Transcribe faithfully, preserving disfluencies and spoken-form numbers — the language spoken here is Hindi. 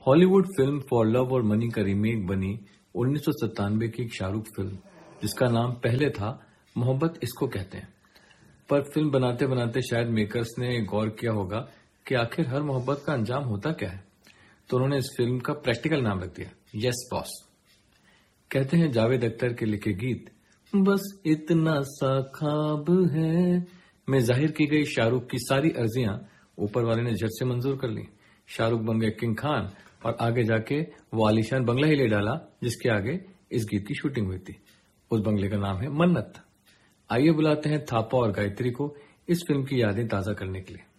हॉलीवुड फिल्म फॉर लव और मनी का रीमेक बनी उन्नीस सौ सत्तानवे की एक शाहरुख फिल्म, जिसका नाम पहले था मोहब्बत इसको कहते हैं। पर फिल्म बनाते बनाते शायद मेकर्स ने गौर किया होगा कि आखिर हर मोहब्बत का अंजाम होता क्या है, तो उन्होंने इस फिल्म का प्रैक्टिकल नाम रख दिया, यस बॉस। कहते हैं जावेद अख्तर के लिखे गीत बस इतना सा ख्वाब है में जाहिर की गई शाहरुख की सारी अर्जियां ऊपर वाले ने झट से मंजूर कर ली। शाहरुख बन गए किंग खान और आगे जाके वो आलीशान बंगला ही ले डाला जिसके आगे इस गीत की शूटिंग हुई थी। उस बंगले का नाम है मन्नत। आइए बुलाते हैं थापा और गायत्री को इस फिल्म की यादें ताजा करने के लिए।